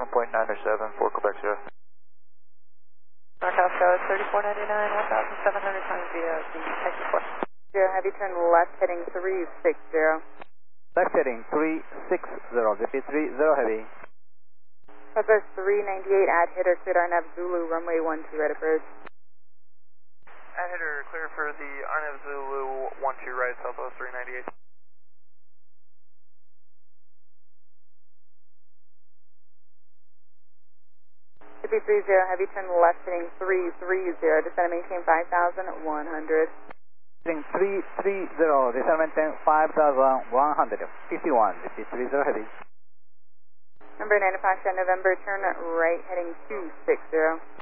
7.907 for Quebec Sierra. North Coast 3499, 1700 times via the Texas West. Zero, heavy turn left heading 360. Left heading 360, repeat 30 heavy. Southwest 398 at hitter, cleared Arnav Zulu, runway 12 right approach. At hitter, clear for the Arnav Zulu 12 right, Southwest 398. Shippy 30, heavy turn left heading 330, descend and maintain 5,100. Heading 330, descend maintain 5,151, repeat 30 heavy. Number 9 Apache November, turn right heading 260.